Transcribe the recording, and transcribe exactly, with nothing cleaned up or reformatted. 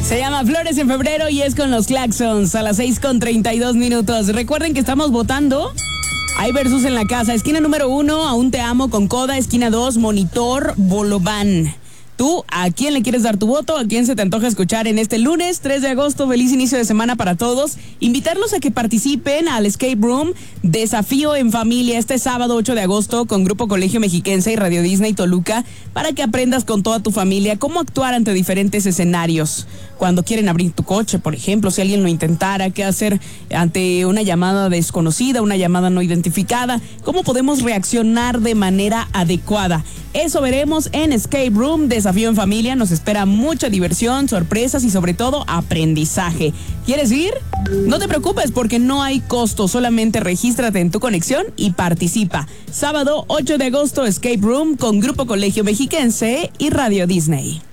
Se llama Flores en Febrero y es con los Claxons a las seis con treinta y dos minutos. Recuerden que estamos votando. Hay versus en la casa. Esquina número uno, Aún te amo con Coda. Esquina dos, Monitor, Bolobán. ¿Tú a quién le quieres dar tu voto? ¿A quién se te antoja escuchar en este lunes tres de agosto? Feliz inicio de semana para todos. Invitarlos a que participen al Escape Room Desafío en Familia este sábado ocho de agosto con Grupo Colegio Mexiquense y Radio Disney Toluca para que aprendas con toda tu familia cómo actuar ante diferentes escenarios. Cuando quieren abrir tu coche, por ejemplo, si alguien lo intentara, qué hacer ante una llamada desconocida, una llamada no identificada, cómo podemos reaccionar de manera adecuada. Eso veremos en Escape Room Desafío en Familia. Nos espera mucha diversión, sorpresas y sobre todo aprendizaje. ¿Quieres ir? No te preocupes porque no hay costo, solamente regístrate en tu conexión y participa. Sábado ocho de agosto, Escape Room con Grupo Colegio Mexiquense y Radio Disney.